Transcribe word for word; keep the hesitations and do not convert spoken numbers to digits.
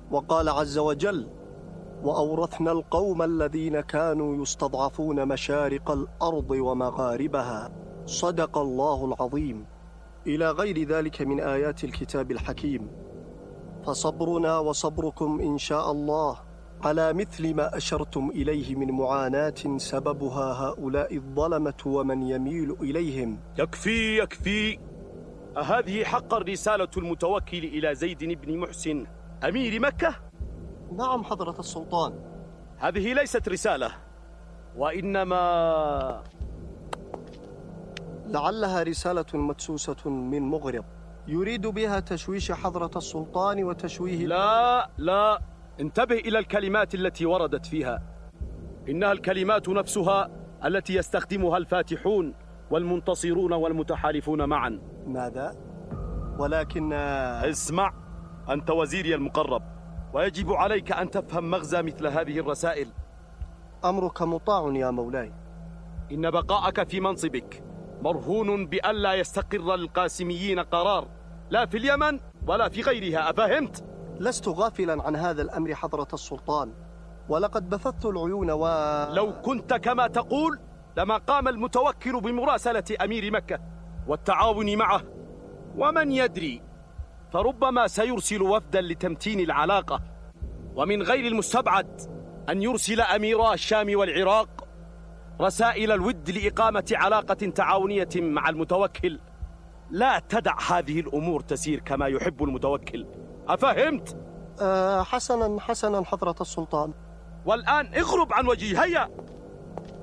وقال عز وجل: وأورثنا القوم الذين كانوا يستضعفون مشارق الأرض ومغاربها، صدق الله العظيم، إلى غير ذلك من آيات الكتاب الحكيم. فصبرنا وصبركم إن شاء الله على مثل ما أشرتم إليه من معاناة سببها هؤلاء الظلمة ومن يميل إليهم. يكفي يكفي. أهذه حق الرسالة المتوكل إلى زيد بن محسن أمير مكة؟ نعم حضرة السلطان. هذه ليست رسالة، وإنما لعلها رسالة مدسوسة من مغرض يريد بها تشويش حضرة السلطان وتشويه. لا لا، انتبه إلى الكلمات التي وردت فيها، إنها الكلمات نفسها التي يستخدمها الفاتحون والمنتصرون والمتحالفون معا. ماذا؟ ولكن اسمع، أنت وزيري المقرب، ويجب عليك أن تفهم مغزى مثل هذه الرسائل. أمرك مطاع يا مولاي. إن بقاءك في منصبك مرهون بألا يستقر للقاسميين قرار، لا في اليمن ولا في غيرها، أفهمت؟ لست غافلا عن هذا الأمر حضرة السلطان، ولقد بثثت العيون و... لو كنت كما تقول لما قام المتوكل بمراسلة أمير مكة والتعاون معه، ومن يدري، فربما سيرسل وفدا لتمتين العلاقة، ومن غير المستبعد أن يرسل أميرا الشام والعراق رسائل الود لإقامة علاقة تعاونية مع المتوكل. لا تدع هذه الأمور تسير كما يحب المتوكل، أفهمت؟ أه حسنا حسنا حضرة السلطان. والآن اغرب عن وجهي، هيا.